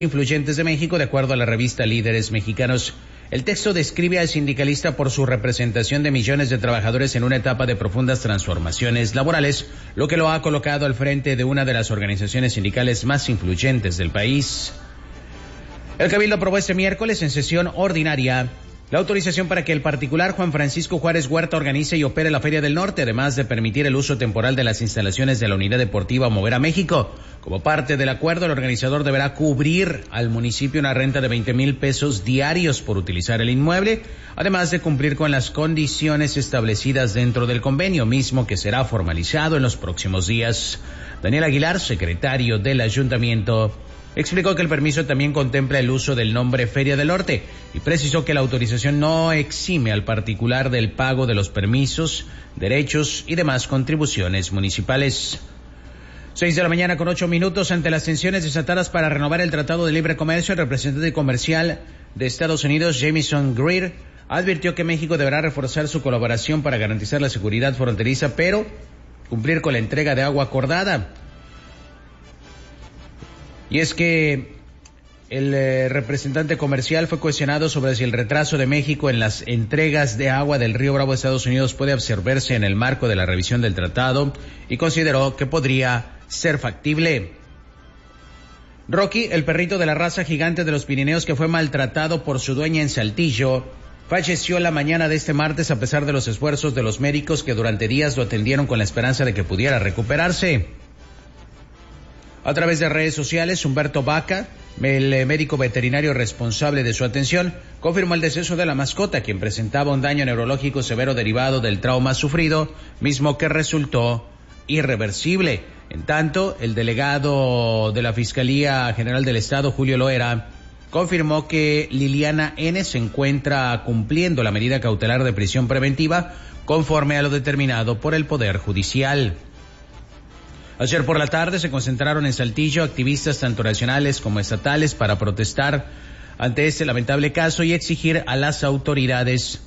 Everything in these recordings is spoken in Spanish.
influyentes de México, de acuerdo a la revista Líderes Mexicanos. El texto describe al sindicalista por su representación de millones de trabajadores en una etapa de profundas transformaciones laborales, lo que lo ha colocado al frente de una de las organizaciones sindicales más influyentes del país. El Cabildo aprobó este miércoles en sesión ordinaria la autorización para que el particular Juan Francisco Juárez Huerta organice y opere la Feria del Norte, además de permitir el uso temporal de las instalaciones de la Unidad Deportiva Mover a México. Como parte del acuerdo, el organizador deberá cubrir al municipio una renta de 20,000 pesos diarios por utilizar el inmueble, además de cumplir con las condiciones establecidas dentro del convenio, mismo que será formalizado en los próximos días. Daniel Aguilar, secretario del ayuntamiento, explicó que el permiso también contempla el uso del nombre Feria del Norte y precisó que la autorización no exime al particular del pago de los permisos, derechos y demás contribuciones municipales. 6:08 a.m. Ante las tensiones desatadas para renovar el Tratado de Libre Comercio, el representante comercial de Estados Unidos, Jamieson Greer, advirtió que México deberá reforzar su colaboración para garantizar la seguridad fronteriza, pero cumplir con la entrega de agua acordada. Y es que el representante comercial fue cuestionado sobre si el retraso de México en las entregas de agua del Río Bravo a Estados Unidos puede absorberse en el marco de la revisión del tratado y consideró que podría ser factible. Rocky, el perrito de la raza gigante de los Pirineos que fue maltratado por su dueña en Saltillo, falleció la mañana de este martes a pesar de los esfuerzos de los médicos que durante días lo atendieron con la esperanza de que pudiera recuperarse. A través de redes sociales, Humberto Vaca, el médico veterinario responsable de su atención, confirmó el deceso de la mascota, quien presentaba un daño neurológico severo derivado del trauma sufrido, mismo que resultó irreversible. En tanto, el delegado de la Fiscalía General del Estado, Julio Loera, confirmó que Liliana N. se encuentra cumpliendo la medida cautelar de prisión preventiva conforme a lo determinado por el Poder Judicial. Ayer por la tarde se concentraron en Saltillo activistas tanto nacionales como estatales para protestar ante este lamentable caso y exigir a las autoridades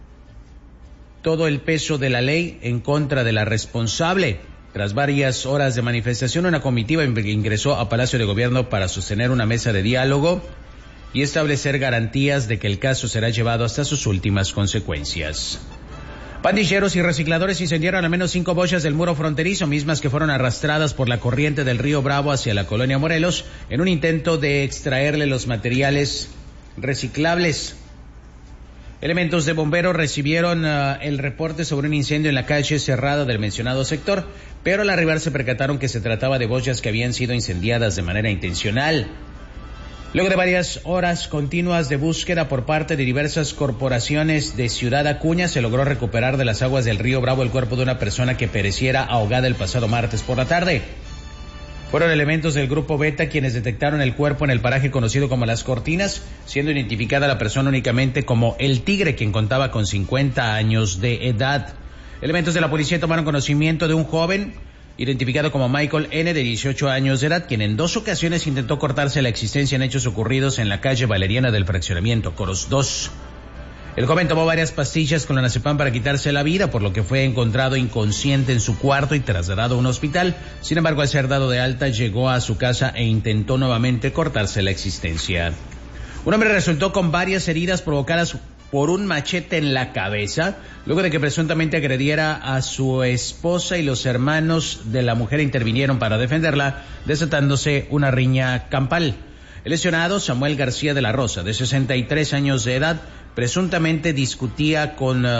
todo el peso de la ley en contra de la responsable. Tras varias horas de manifestación, una comitiva ingresó a Palacio de Gobierno para sostener una mesa de diálogo y establecer garantías de que el caso será llevado hasta sus últimas consecuencias. Pandilleros y recicladores incendiaron al menos 5 boyas del muro fronterizo, mismas que fueron arrastradas por la corriente del río Bravo hacia la colonia Morelos, en un intento de extraerle los materiales reciclables. Elementos de bomberos recibieron el reporte sobre un incendio en la calle cerrada del mencionado sector, pero al arribar se percataron que se trataba de boyas que habían sido incendiadas de manera intencional. Luego de varias horas continuas de búsqueda por parte de diversas corporaciones de Ciudad Acuña, se logró recuperar de las aguas del río Bravo el cuerpo de una persona que pereciera ahogada el pasado martes por la tarde. Fueron elementos del Grupo Beta quienes detectaron el cuerpo en el paraje conocido como Las Cortinas, siendo identificada la persona únicamente como El Tigre, quien contaba con 50 años de edad. Elementos de la policía tomaron conocimiento de un joven identificado como Michael N., de 18 años de edad, quien en 2 ocasiones intentó cortarse la existencia en hechos ocurridos en la calle Valeriana del fraccionamiento Coros 2. El joven tomó varias pastillas con clonazepam para quitarse la vida, por lo que fue encontrado inconsciente en su cuarto y trasladado a un hospital. Sin embargo, al ser dado de alta, llegó a su casa e intentó nuevamente cortarse la existencia. Un hombre resultó con varias heridas provocadas por un machete en la cabeza, luego de que presuntamente agrediera a su esposa y los hermanos de la mujer intervinieron para defenderla, desatándose una riña campal. El lesionado, Samuel García de la Rosa, de 63 años de edad, presuntamente discutía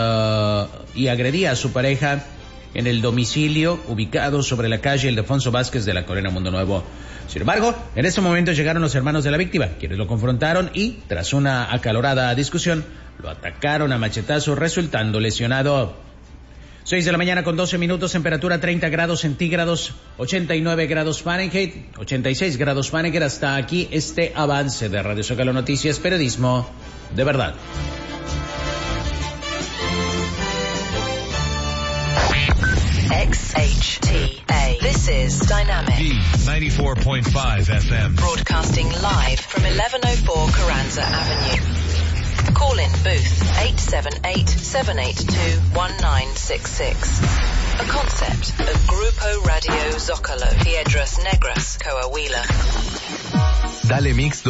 y agredía a su pareja en el domicilio ubicado sobre la calle Ildefonso Vázquez de la colonia Mundo Nuevo. Sin embargo, en ese momento llegaron los hermanos de la víctima, quienes lo confrontaron y, tras una acalorada discusión, lo atacaron a machetazos, resultando lesionado. 6:12 a.m, temperatura 30 grados centígrados, 89 grados Fahrenheit, 86 grados Fahrenheit. Hasta aquí este avance de Radio Zócalo Noticias, periodismo de verdad. XHTA. This is Dynamic. D94.5 FM. Broadcasting live from 1104 Carranza Avenue. Call in booth 878-782-1966. A concept of Grupo Radio Zócalo, Piedras Negras, Coahuila. Dale Mix